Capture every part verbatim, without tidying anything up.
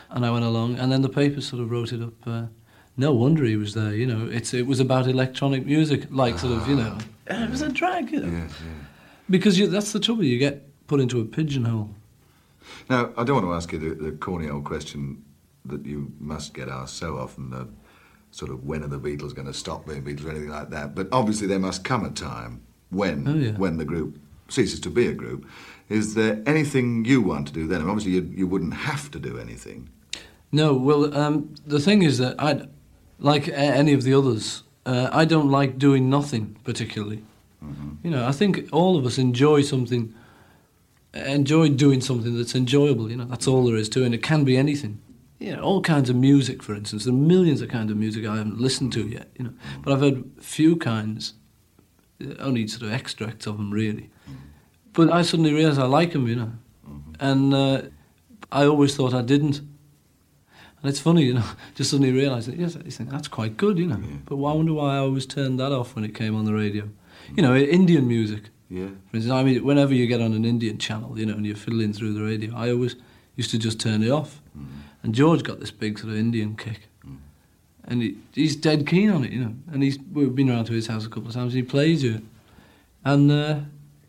And I went along, and then the paper sort of wrote it up. Uh, no wonder he was there, you know. It's It was about electronic music, like sort of, you know. It was a drag, you know. Yeah, yeah. Because you, that's the trouble, you get put into a pigeonhole. Now, I don't want to ask you the, the corny old question that you must get asked so often, the sort of when are the Beatles going to stop being Beatles or anything like that, but obviously there must come a time when, oh, yeah. when the group ceases to be a group. Is there anything you want to do then? I mean, obviously you, you wouldn't have to do anything. No, well, um, the thing is that I, like a- any of the others, uh, I don't like doing nothing particularly. Mm-hmm. You know, I think all of us enjoy something, enjoy doing something that's enjoyable, you know, that's all there is to it, and it can be anything. You know, all kinds of music, for instance. There are millions of kinds of music I haven't listened to yet, you know, but I've heard few kinds, only sort of extracts of them, really. But I suddenly realised I like them, you know, mm-hmm. and uh, I always thought I didn't. And it's funny, you know, just suddenly realise that, yes, you think, that's quite good, you know. Yeah. But I wonder why I always turned that off when it came on the radio. Mm-hmm. You know, Indian music. Yeah. For instance, I mean, whenever you get on an Indian channel, you know, and you're fiddling through the radio, I always used to just turn it off. Mm-hmm. And George got this big sort of Indian kick. Mm-hmm. And he, he's dead keen on it, you know. And he's we've been around to his house a couple of times, and he plays it. And, uh,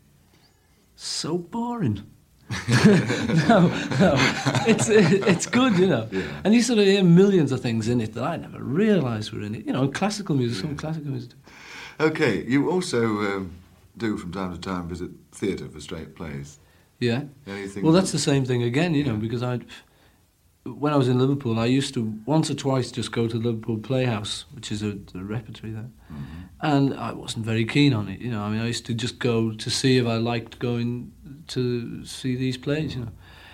so boring. no, no, it's it's good, you know. Yeah. And you sort of hear millions of things in it that I never realised were in it. You know, classical music, yeah. some classical music. Okay, you also um, do from time to time visit theatre for straight plays. Yeah. Anything well, that's the same thing again, you yeah. know, because I, when I was in Liverpool, I used to once or twice just go to the Liverpool Playhouse, which is a, a repertory there. Mm-hmm. And I wasn't very keen on it, you know. I mean, I used to just go to see if I liked going to see these plays, you know.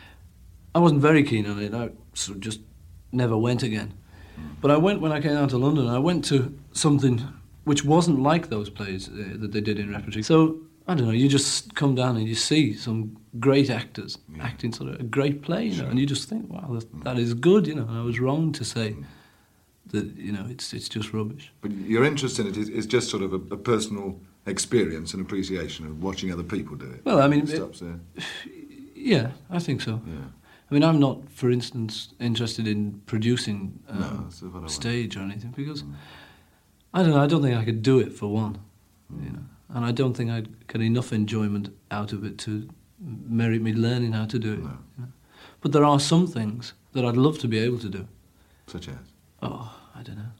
I wasn't very keen on it. I sort of just never went again. But I went when I came down to London. I went to something which wasn't like those plays uh, that they did in repertory. So, I don't know, you just come down and you see some great actors yeah. acting sort of a great play, you know, sure. and you just think, wow, that, that is good, you know. And I was wrong to say... Mm. that, you know, it's it's just rubbish. But your interest in it is, is just sort of a, a personal experience and appreciation of watching other people do it. Well, I mean... It stops there. Yeah, I think so. Yeah. I mean, I'm not, for instance, interested in producing um, no, stage or anything, because, mm. I don't know, I don't think I could do it, for one, mm. you know, and I don't think I'd get enough enjoyment out of it to merit me learning how to do it. No. You know? But there are some things that I'd love to be able to do. Such as? Oh, I don't know.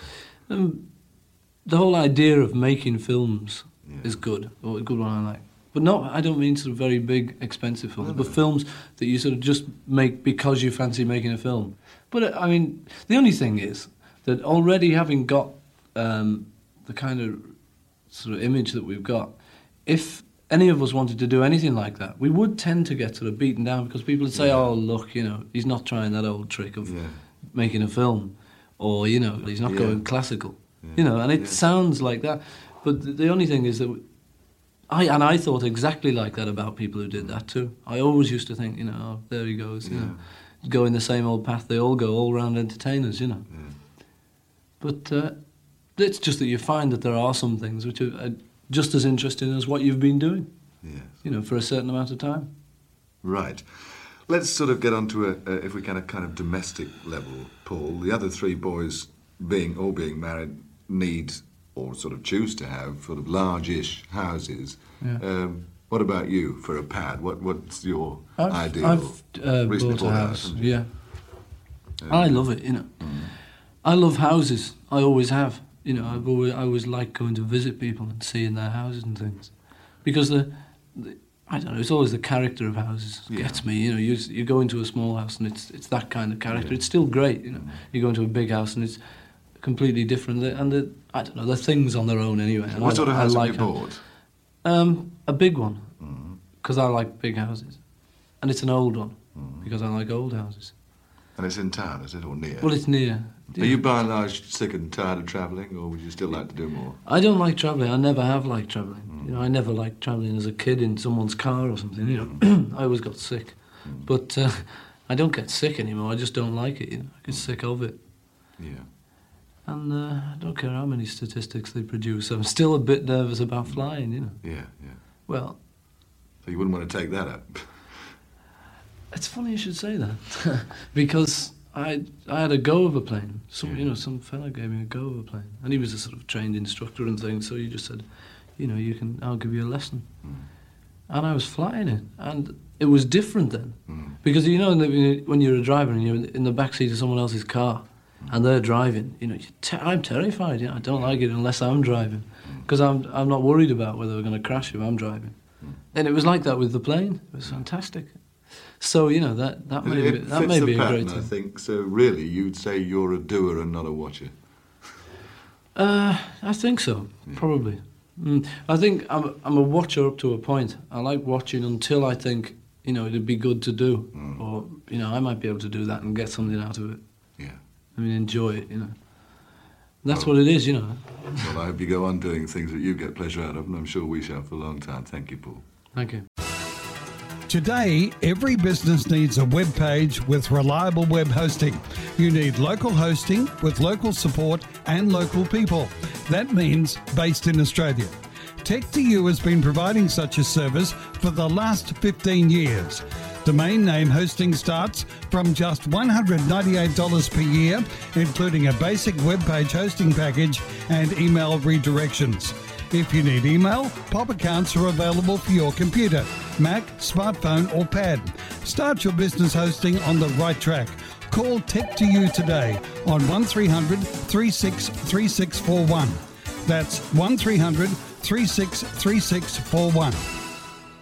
Um, the whole idea of making films yeah. is good, or a good one I like. But not, I don't mean sort of very big, expensive films, no, no. but films that you sort of just make because you fancy making a film. But, uh, I mean, the only thing is that already having got um, the kind of sort of image that we've got, if any of us wanted to do anything like that, we would tend to get sort of beaten down because people would say, yeah. oh, look, you know, he's not trying that old trick of yeah. making a film. Or, you know, he's not yeah. going classical. Yeah. You know, and it yeah. sounds like that. But the, the only thing is that... I And I thought exactly like that about people who did that too. I always used to think, you know, oh, there he goes, you yeah. know. Going the same old path they all go, all-round entertainers, you know. Yeah. But uh, it's just that you find that there are some things which are uh, just as interesting as what you've been doing. Yes. You know, for a certain amount of time. Right. Let's sort of get on to, a, a, if we can, a kind of domestic level, Paul. The other three boys, being all being married, need or sort of choose to have sort of large-ish houses. Yeah. Um, what about you for a pad? What What's your I've, ideal? I've uh, bought a house, yeah. Um, I love it, you know. Mm. I love houses. I always have. You know, I've always, I always like going to visit people and seeing their houses and things. Because the... the I don't know, it's always the character of houses that yeah. gets me, you know, you you go into a small house and it's it's that kind of character. Yeah. It's still great, you know. Mm. You go into a big house and it's completely different, and the, I don't know, they're things on their own anyway. What I, sort of house I like have you bought? Um, a big one, because mm. I like big houses. And it's an old one, mm. because I like old houses. And it's in town, is it, or near? Well, it's near. Are you by and large sick and tired of travelling, or would you still like to do more? I don't like travelling. I never have liked travelling. Mm. You know, I never liked travelling as a kid in someone's car or something. You know, mm. I always got sick. Mm. But uh, I don't get sick anymore. I just don't like it. You know, I get sick of it. Yeah. And uh, I don't care how many statistics they produce. I'm still a bit nervous about flying. You know. Yeah, yeah. Well. So you wouldn't want to take that up. It's funny you should say that because I I had a go of a plane. Some you know some fella gave me a go of a plane, and he was a sort of trained instructor and things. So he just said, you know, you can I'll give you a lesson, mm. and I was flying it, and it was different then mm. because you know when you're a driver and you're in the backseat of someone else's car mm. and they're driving, you know, te- I'm terrified. You know, I don't like it unless I'm driving because I'm I'm not worried about whether we're going to crash if I'm driving, mm. and it was like that with the plane. It was fantastic. So you know that that may it be, that may be a pattern, great thing. I think so. Really, you'd say you're a doer and not a watcher. Uh, I think so. Yeah. Probably. Mm. I think I'm I'm a watcher up to a point. I like watching until I think you know it'd be good to do, mm. or you know I might be able to do that and get something out of it. Yeah. I mean, enjoy it. You know. That's well, what it is. You know. Well, I hope you go on doing things that you get pleasure out of, and I'm sure we shall for a long time. Thank you, Paul. Thank you. Today, every business needs a web page with reliable web hosting. You need local hosting with local support and local people. That means based in Australia. Tech two U has been providing such a service for the last fifteen years. Domain name hosting starts from just one hundred ninety-eight dollars per year, including a basic web page hosting package and email redirections. If you need email, pop accounts are available for your computer, Mac, smartphone or pad. Start your business hosting on the right track. Call Tech two U today on one three hundred, three six three six four one. That's one three hundred, three six three six four one.